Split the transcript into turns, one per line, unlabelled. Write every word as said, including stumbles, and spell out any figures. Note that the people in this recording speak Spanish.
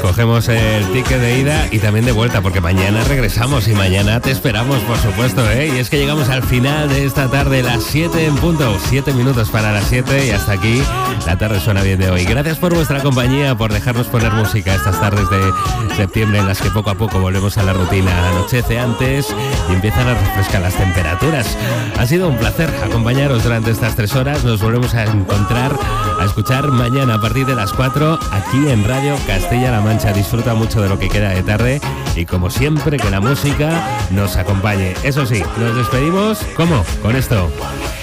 cogemos el ticket de ida y también de vuelta, porque mañana regresamos y mañana te esperamos, por supuesto, ¿eh? Y es que llegamos al final de esta tarde, las siete en punto, siete minutos para las siete, y hasta aquí la tarde suena bien de hoy. Gracias por vuestra compañía, por dejarnos poner música estas tardes de septiembre en las que poco a poco volvemos a la rutina. Anochece antes y empiezan a refrescar las temperaturas. Ha sido un placer acompañaros durante estas tres horas. Nos volvemos a encontrar, a escuchar mañana a partir de las cuatro aquí en Radio Castilla-La Mancha. Disfruta mucho de lo que queda de tarde y, como siempre, que la música nos acompañe. Eso sí, nos despedimos, ¿cómo? Con esto.